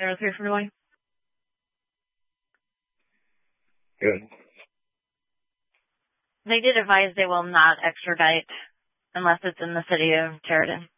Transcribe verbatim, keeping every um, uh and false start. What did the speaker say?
zero three for Roy. Good. They did advise they will not extradite unless it's in the city of Sheridan.